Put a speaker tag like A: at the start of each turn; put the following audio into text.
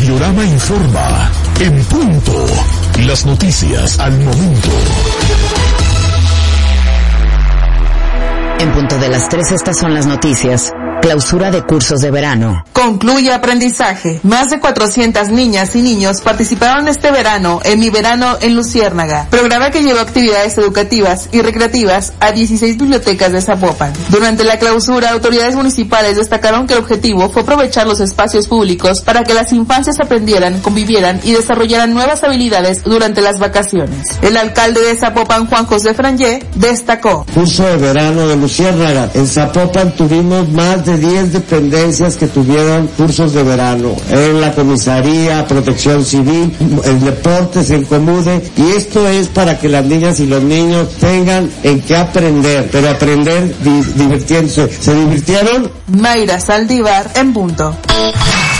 A: Mediorama informa. En punto. Las noticias al momento.
B: En punto de las 3, estas son las noticias. Clausura de cursos de verano.
C: Concluye aprendizaje. Más de 400 niñas y niños participaron este verano en Mi Verano en Luciérnaga, programa que llevó actividades educativas y recreativas a 16 bibliotecas de Zapopan. Durante la clausura, autoridades municipales destacaron que el objetivo fue aprovechar los espacios públicos para que las infancias aprendieran, convivieran y desarrollaran nuevas habilidades durante las vacaciones. El alcalde de Zapopan, Juan José Frangé, destacó:
D: Curso de verano de Luciérnaga. En Zapopan tuvimos más de 10 dependencias que tuvieron cursos de verano. En la comisaría, protección civil, el deportes, en Comude, y esto es para que las niñas y los niños tengan en qué aprender, pero aprender divirtiéndose. ¿Se divirtieron?
C: Mayra Saldívar, en punto.